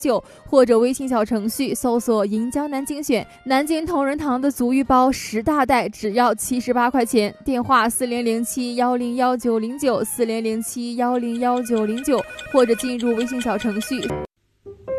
或者微信小程序搜索银江南京选，南京同仁堂的足浴包10大袋只要78块钱，电话4007101909，4007101909，或者进入微信小程序